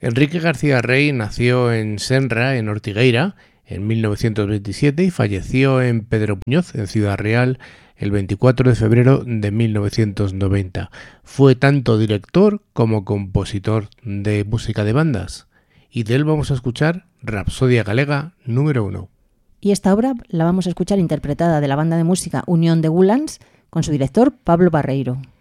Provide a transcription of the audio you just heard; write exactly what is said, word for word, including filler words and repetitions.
Enrique García Rey nació en Senra, en Ortigueira, en mil novecientos veintisiete y falleció en Pedro Muñoz, en Ciudad Real, el veinticuatro de febrero de mil novecientos noventa. Fue tanto director como compositor de música de bandas. Y de él vamos a escuchar Rapsodia Galega número uno. Y esta obra la vamos a escuchar interpretada de la banda de música Unión de Gulans con su director Pablo Barreiro.